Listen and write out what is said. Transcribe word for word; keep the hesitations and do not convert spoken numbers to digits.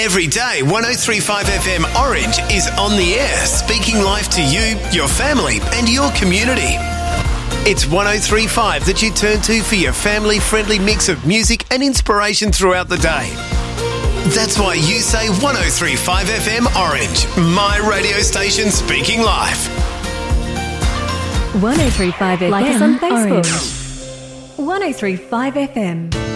Every day, one oh three point five F M Orange is on the air, speaking life to you, your family and your community. It's one oh three point five that you turn to for your family-friendly mix of music and inspiration throughout the day. That's why you say one oh three point five F M Orange, my radio station speaking life. one oh three point five F M like us on Facebook. Orange. one oh three point five F M.